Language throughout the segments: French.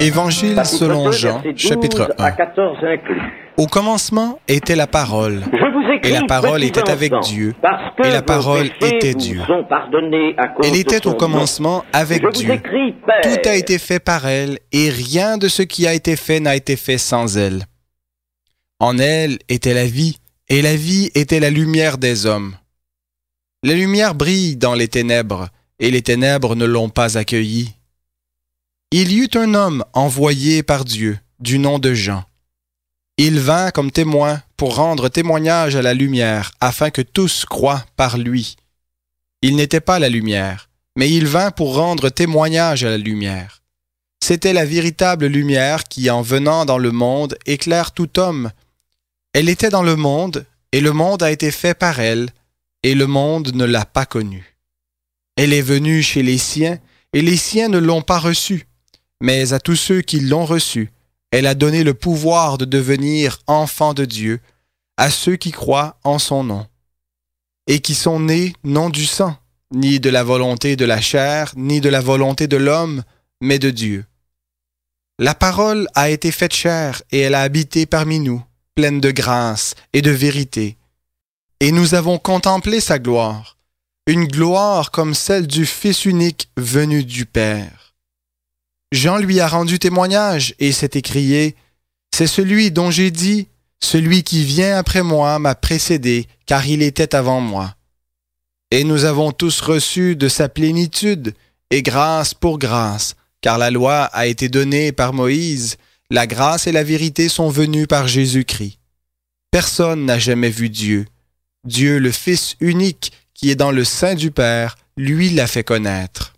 Évangile selon 2, Jean, versets 12 chapitre à 1. 14 inclus. Au commencement était la parole, Je vous écris, et la parole petits était avec enfants, Dieu, parce que et la vos parole péchés était vous Dieu. sont pardonnés à cause Elle de était au son commencement avec nom. Je vous Dieu. écris, Père. Tout a été fait par elle, et rien de ce qui a été fait n'a été fait sans elle. En elle était la vie, et la vie était la lumière des hommes. La lumière brille dans les ténèbres, et les ténèbres ne l'ont pas accueillie. Il y eut un homme envoyé par Dieu, du nom de Jean. Il vint comme témoin pour rendre témoignage à la lumière, afin que tous croient par lui. Il n'était pas la lumière, mais il vint pour rendre témoignage à la lumière. C'était la véritable lumière qui, en venant dans le monde, éclaire tout homme. Elle était dans le monde, et le monde a été fait par elle, et le monde ne l'a pas connue. Elle est venue chez les siens, et les siens ne l'ont pas reçue. Mais à tous ceux qui l'ont reçue, elle a donné le pouvoir de devenir enfants de Dieu, à ceux qui croient en son nom, et qui sont nés non du sang, ni de la volonté de la chair, ni de la volonté de l'homme, mais de Dieu. La parole a été faite chair, et elle a habité parmi nous, pleine de grâce et de vérité. Et nous avons contemplé sa gloire, une gloire comme celle du Fils unique venu du Père. Jean lui a rendu témoignage et s'est écrié « C'est celui dont j'ai dit, celui qui vient après moi m'a précédé, car il était avant moi. » Et nous avons tous reçu de sa plénitude, et grâce pour grâce, car la loi a été donnée par Moïse, la grâce et la vérité sont venues par Jésus-Christ. Personne n'a jamais vu Dieu. Dieu, le Fils unique, qui est dans le sein du Père, lui l'a fait connaître.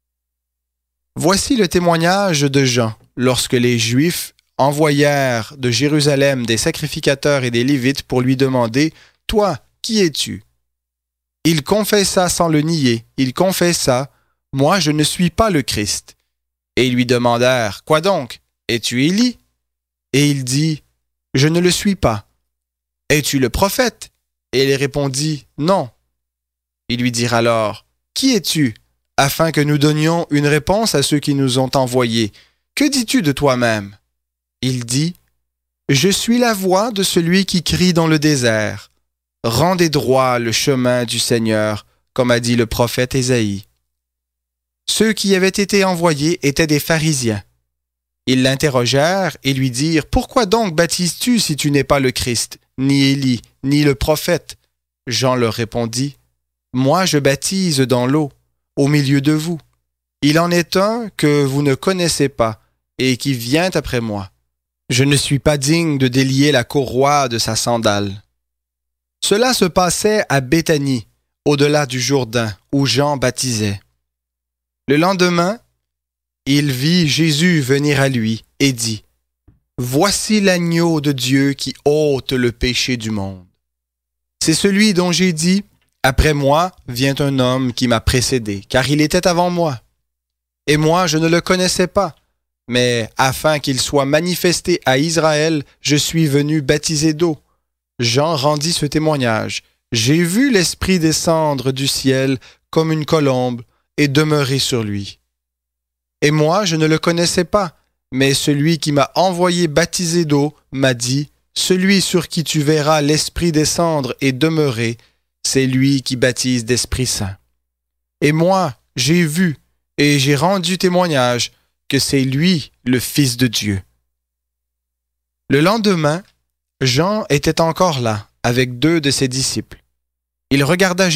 Voici le témoignage de Jean, lorsque les Juifs envoyèrent de Jérusalem des sacrificateurs et des Lévites pour lui demander « Toi, qui es-tu » Il confessa sans le nier, il confessa « Moi, je ne suis pas le Christ ». Et ils lui demandèrent « Quoi donc? Es-tu Élie » Et il dit « Je ne le suis pas. »« Es-tu le prophète » Et il répondit « Non. » Ils lui dirent alors « Qui es-tu » afin que nous donnions une réponse à ceux qui nous ont envoyés. Que dis-tu de toi-même? Il dit, « Je suis la voix de celui qui crie dans le désert. Rendez droit le chemin du Seigneur, comme a dit le prophète Ésaïe. » Ceux qui avaient été envoyés étaient des pharisiens. Ils l'interrogèrent et lui dirent, « Pourquoi donc baptises-tu si tu n'es pas le Christ, ni Élie, ni le prophète? » Jean leur répondit, « Moi je baptise dans l'eau. Au milieu de vous. Il en est un que vous ne connaissez pas et qui vient après moi. Je ne suis pas digne de délier la courroie de sa sandale. » Cela se passait à Béthanie, au-delà du Jourdain, où Jean baptisait. Le lendemain, il vit Jésus venir à lui et dit, « Voici l'agneau de Dieu qui ôte le péché du monde. C'est celui dont j'ai dit, après moi vient un homme qui m'a précédé, car il était avant moi. Et moi, je ne le connaissais pas, mais afin qu'il soit manifesté à Israël, je suis venu baptiser d'eau. » Jean rendit ce témoignage. « J'ai vu l'Esprit descendre du ciel comme une colombe et demeurer sur lui. Et moi, je ne le connaissais pas, mais celui qui m'a envoyé baptiser d'eau m'a dit, « Celui sur qui tu verras l'Esprit descendre et demeurer, c'est lui qui baptise d'Esprit Saint. Et moi, j'ai vu et j'ai rendu témoignage que c'est lui le Fils de Dieu. » Le lendemain, Jean était encore là avec 2 de ses disciples. Il regarda